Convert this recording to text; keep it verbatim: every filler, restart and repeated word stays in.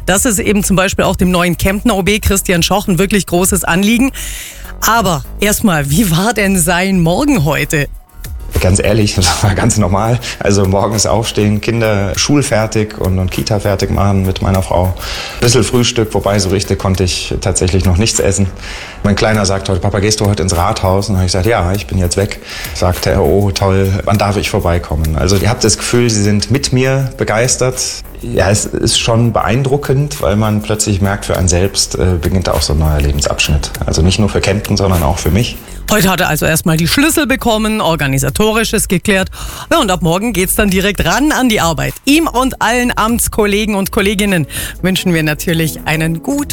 Das ist eben zum Beispiel auch dem neuen Kemptner O B Christian Schoch ein wirklich großes Anliegen. Aber erstmal, wie war denn sein Morgen heute? Ganz ehrlich, das war ganz normal. Also morgens aufstehen, Kinder schulfertig und, und Kita fertig machen mit meiner Frau. Ein bisschen Frühstück, wobei so richtig konnte ich tatsächlich noch nichts essen. Mein Kleiner sagt heute, Papa, gehst du heute ins Rathaus? Und dann habe ich gesagt, ja, ich bin jetzt weg. Sagte er, oh toll, wann darf ich vorbeikommen? Also ihr habt das Gefühl, sie sind mit mir begeistert. Ja, es ist schon beeindruckend, weil man plötzlich merkt, für einen selbst äh, beginnt auch so ein neuer Lebensabschnitt. Also nicht nur für Kempten, sondern auch für mich. Heute hat er also erstmal die Schlüssel bekommen, Organisatorisches geklärt. Ja, und ab morgen geht's dann direkt ran an die Arbeit. Ihm und allen Amtskollegen und Kolleginnen wünschen wir natürlich einen guten